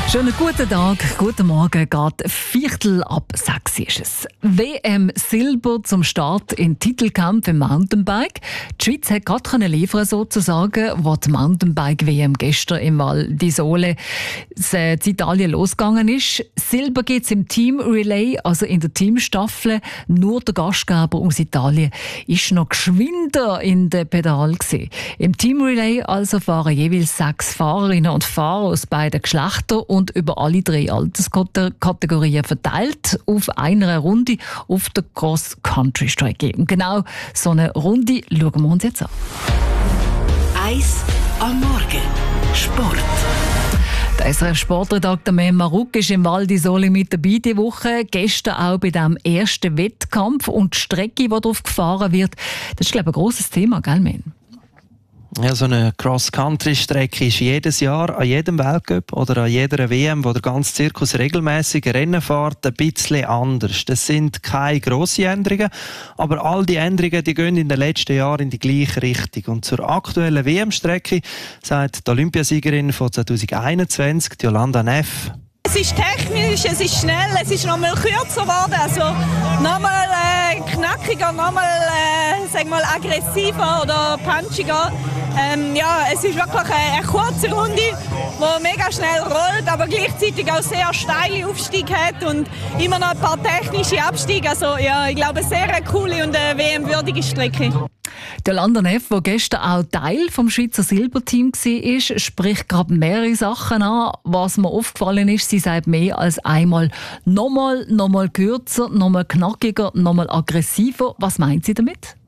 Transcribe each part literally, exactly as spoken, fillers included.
Schönen guten Tag, guten Morgen, geht Viertel ab sechs ist es. W M Silber zum Start in Titelkampf im Mountainbike. Die Schweiz hat gerade liefern sozusagen, wo die Mountainbike-W M gestern im Val di Sole in Italien losgegangen ist. Silber gibt es im Team Relay, also in der Teamstaffel. Nur der Gastgeber aus Italien ist noch geschwinder in den Pedal gewesen. Im Team Relay also fahren jeweils sechs Fahrerinnen und Fahrer aus beiden Geschlechtern und über alle drei Alterskategorien verteilt auf einer Runde auf der Cross-Country-Strecke. Und genau so eine Runde schauen wir uns jetzt an. Eis am Morgen. Sport. Der S R F-Sportredakteur Mem Maruk ist im Val di Sole mit dabei diese Woche. Gestern auch bei diesem ersten Wettkampf. Und die Strecke, die darauf gefahren wird, das ist, glaube ich, ein grosses Thema, gell, Mem? Ja, so eine Cross-Country-Strecke ist jedes Jahr an jedem Weltcup oder an jeder W M, wo der ganze Zirkus regelmäßig Rennen fährt, ein bisschen anders. Das sind keine grossen Änderungen, aber all die Änderungen die gehen in den letzten Jahren in die gleiche Richtung. Und zur aktuellen W M-Strecke sagt die Olympiasiegerin von zwanzig einundzwanzig, Jolanda Neff: Es ist technisch, es ist schnell, es ist noch mal kürzer geworden, also noch mal äh, knackiger, noch mal, äh, sag mal aggressiver oder punchiger. Ähm, ja, es ist wirklich eine, eine kurze Runde, die mega schnell rollt, aber gleichzeitig auch sehr steile Aufstiege hat und immer noch ein paar technische Abstiege. Also ja, ich glaube, eine sehr coole und eine W M-würdige Strecke. Der Jolanda Neff, der gestern auch Teil vom Schweizer Silberteam war, spricht gerade mehrere Sachen an. Was mir aufgefallen ist, sie sagt mehr als einmal nochmal, nochmal kürzer, nochmal knackiger, nochmal aggressiver. Was meint sie damit?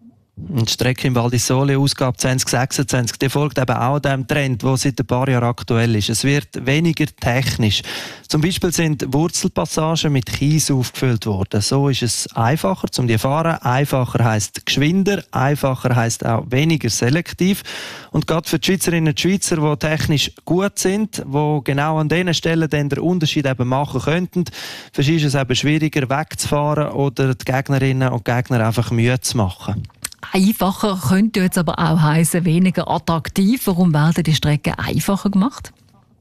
Die Strecke im Val di Sole, Ausgabe zwanzig sechsundzwanzig, die folgt eben auch dem Trend, der seit ein paar Jahren aktuell ist. Es wird weniger technisch. Zum Beispiel sind Wurzelpassagen mit Kies aufgefüllt worden. So ist es einfacher zum die fahren. Einfacher heisst geschwinder, einfacher heisst auch weniger selektiv. Und gerade für die Schweizerinnen und Schweizer, die technisch gut sind, die genau an diesen Stellen dann den Unterschied eben machen könnten, für sie ist es eben schwieriger wegzufahren oder die Gegnerinnen und Gegner einfach müde zu machen. Einfacher könnte jetzt aber auch heißen weniger attraktiv. Warum werden die Strecken einfacher gemacht?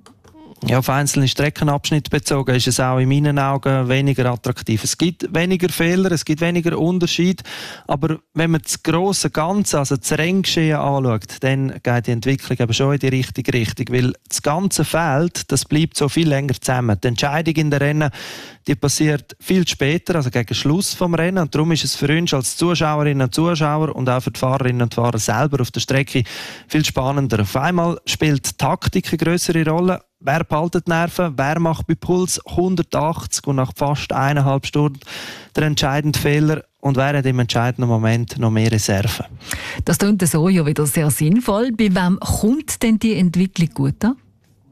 Ja, auf einzelne Streckenabschnitte bezogen ist es auch in meinen Augen weniger attraktiv. Es gibt weniger Fehler, es gibt weniger Unterschied, aber wenn man das grosse Ganze, also das Renngeschehen anschaut, dann geht die Entwicklung eben schon in die richtige Richtung, weil das ganze Feld, das bleibt so viel länger zusammen. Die Entscheidung in den Rennen, die passiert viel später, also gegen Schluss vom Rennen, und darum ist es für uns als Zuschauerinnen und Zuschauer und auch für die Fahrerinnen und Fahrer selber auf der Strecke viel spannender. Auf einmal spielt die Taktik eine grössere Rolle. Wer behaltet die Nerven? Wer macht bei Puls hundertachtzig und nach fast eineinhalb Stunden der entscheidende Fehler? Und wer hat im entscheidenden Moment noch mehr Reserven? Das klingt so ja wieder sehr sinnvoll. Bei wem kommt denn die Entwicklung gut an?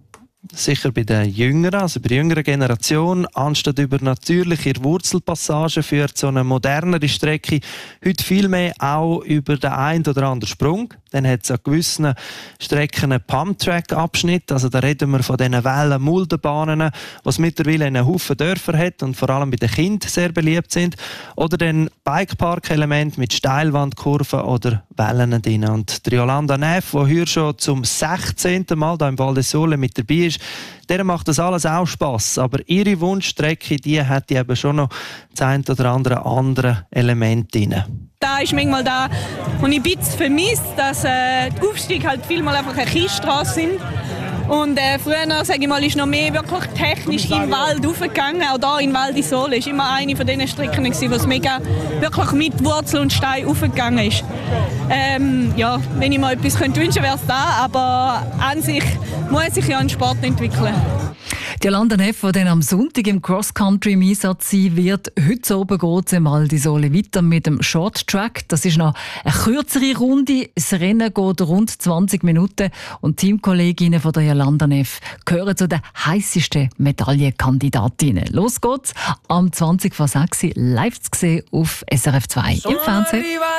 Sicher bei den Jüngeren, also bei der jüngeren Generation. Anstatt über natürliche Wurzelpassagen führt so eine modernere Strecke heute viel mehr auch über den einen oder anderen Sprung. Dann hat es an gewissen Strecken einen Pump-Track-Abschnitt. Also da reden wir von diesen Wellen-Muldenbahnen, was mittlerweile einen Haufen Dörfer hat und vor allem bei den Kindern sehr beliebt sind. Oder dann Bikepark-Elemente mit Steilwandkurven oder Wellen drin. Und die Jolanda Neff, die heute schon zum sechzehnten Mal hier im Val di Sole mit dabei ist, der macht das alles auch Spass. Aber ihre Wunschstrecke, die hat eben schon noch das ein oder andere andere Element drin. Da ist manchmal da, und ich ein bisschen vermisst, dass äh, die Aufstiege halt vielmal einfach eine Kiesstrasse sind. Und äh, früher, sage ich mal, ist noch mehr wirklich technisch im Wald raufgegangen. Auch hier in Val di Sole ist immer eine von diesen Strecken, wo es mega wirklich mit Wurzel und Stein raufgegangen ist. Ähm, ja, wenn ich mir etwas wünschen könnte, wäre es da. Aber an sich muss sich ja ein Sport entwickeln. Die Jolanda Neff, die dann am Sonntag im Cross-Country im Einsatz sein wird. Heute oben geht es im Val di Sole weiter mit dem Short Track. Das ist noch eine kürzere Runde. Das Rennen geht rund zwanzig Minuten. Und Teamkolleginnen von der Jolanda Neff gehören zu den heissesten Medaillenkandidatinnen. Los geht's am zwanzig vor sechs live zu sehen auf S R F zwei im Fernsehen.